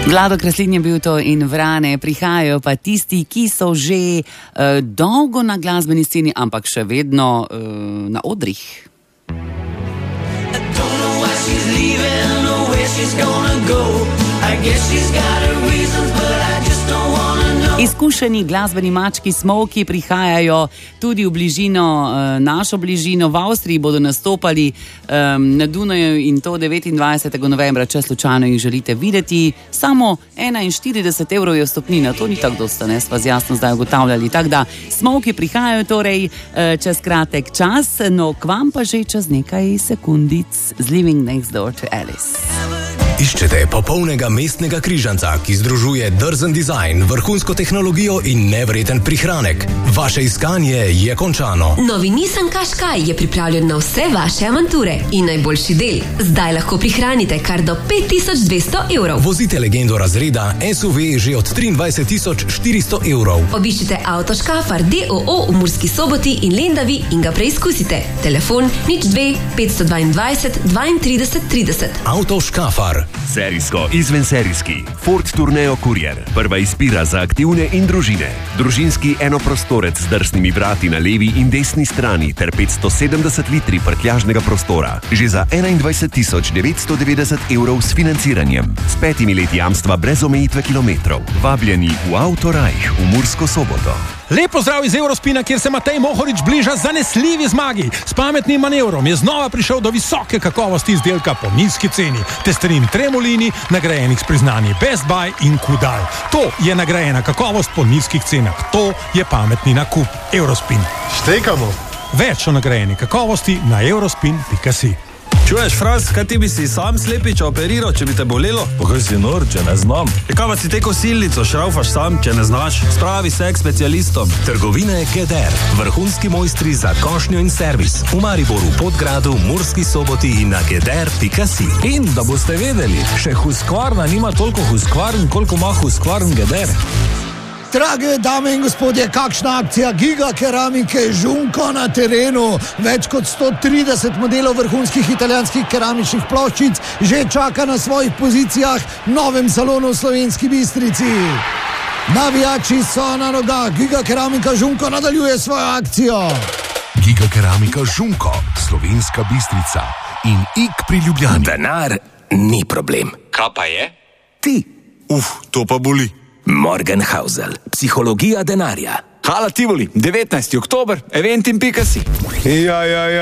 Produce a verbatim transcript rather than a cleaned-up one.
Vlado Kreslin je bil to in Vrane, prihajajo pa tisti, ki so že uh, dolgo na glasbeni sceni, ampak še vedno uh, na odrih. Izkušeni glasbeni mački Smoky prihajajo tudi v bližino, našo bližino. V Avstriji bodo nastopali um, na Dunaju in to devetindvajsetega novembra, če slučajno jih želite videti. Samo enainštirideset evrov je vstopnina, to ni tako dosta, ne, sva jasno zdaj ugotavljali. Tako da Smoky prihajajo torej čez kratek čas, no k vam pa že čez nekaj sekundic z Living Next Door to Alice. Iščete popolnega mestnega križanca, ki združuje drzen dizajn, vrhunsko tehnologijo in nevreten prihranek. Vaše iskanje je končano. Novi Nissan Qashqai je pripravljen na vse vaše avanture. In najboljši del, zdaj lahko prihranite kar do pet tisoč dvesto evrov. Vozite legendo razreda S U V že od triindvajset tisoč štiristo evrov. Obiščite Auto Škafar D O O v Murski Soboti in Lendavi in ga preizkusite. Telefon nič dve petsto dvaindvajset dvaintrideset trideset. Auto Škafar. Serijsko, izvenserijski. Ford Tourneo Courier. Prva izbira za aktivne in družine. Družinski enoprostorec z drsnimi vrati na levi in desni strani ter petsto sedemdeset litri prtljažnega prostora. Že za enaindvajset tisoč devetsto devetdeset evrov s financiranjem. S petimi leti jamstva brez omejitve kilometrov. Vabljeni v Autorajh v Mursko Soboto. Lepo zdrav iz Eurospina, kjer se Matej Mohorič bliža zanesljivi zmagi. S pametnim manevrom je znova prišel do visoke kakovosti izdelka po nizki ceni. Testerin Tremolini, nagrajenih s priznanji Best Buy in Kudal. To je nagrajena kakovost po nizkih cenah. To je pametni nakup. Eurospin. Štekamo. Več o nagrajeni kakovosti na eurospin pika si. Čuješ, Fras, kaj ti bi si sam slepiča operiral, če bi te bolelo? Pa kaj si nor, če ne znam? E kaj pa si te kosilnico šraufaš sam, če ne znaš? Spravi se k specialistom. Trgovine Geder. Vrhunski mojstri za košnjo in servis. V Mariboru, Podgradu, Murski Soboti in na geder pika si. In da boste vedeli, še Husqvarna nima toliko Husqvarn, koliko ima Husqvarn Geder. Drage dame in gospodje, kakšna akcija Giga Keramike Žunko na terenu. Več kot sto trideset modelov vrhunskih italijanskih keramičnih ploščic že čaka na svojih pozicijah v novem salonu v Slovenski Bistrici. Navijači so na nogah, Giga Keramika Žunko nadaljuje svojo akcijo. Giga Keramika Žunko, Slovenska Bistrica in Ik pri Ljubljani. Denar ni problem. Kaj pa je? Ti. Uf, to pa boli. Morgenhausel, psihologija denarja. Hala Tivoli, devetnajsti oktober, eventim pika si. Ja, ja, ja.